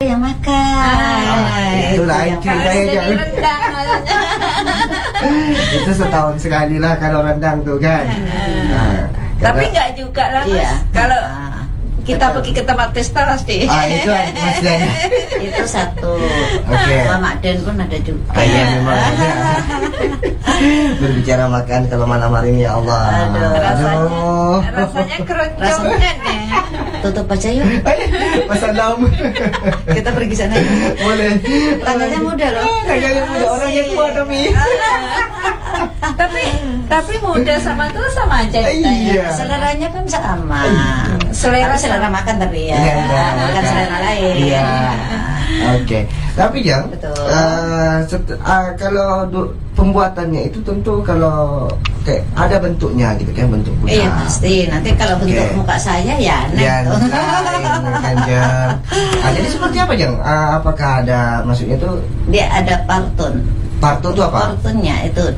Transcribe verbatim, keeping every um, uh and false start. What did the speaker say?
yang makan. Ah, itu lain ceritanya. Itu setahun sekali lah kalau rendang tuh kan. Nah, tapi nggak juga lah mas. Iya. Kalau Ah, kita betul. pergi ke tempat pesta pasti. Ah itu Mas Den. Itu satu. Oke. Mama Den pun ada juga. Ah, iya memang ada. Berbicara makan kalau malam hari ini ya Allah. Aduh. Aduh. Rasanya keroncongan ya. Tutup aja yuk. Mas Adam. Kita pergi sana. Boleh. Tangannya muda loh. Tangannya muda, orangnya tua tapi. tapi tapi muda sama tua sama aja kita Iya. ya. Seleranya kan sama. Selera Tapi selera makan tapi ya. Iya, iya, Bukan makan. selera lain. Iya. Oke. Tapi Jang, Betul. uh, set- uh, kalau du- pembuatannya itu tentu kalau kayak ada bentuknya gitu kan, bentuk budak. Iya pasti. Nanti kalau bentuk Oke. muka saya ya aneh Ya, tuh. lain kan Jang. Ah, jadi seperti apa Jang? Ah, apakah ada maksudnya itu Dia ada partun. partun itu apa? Partunnya itu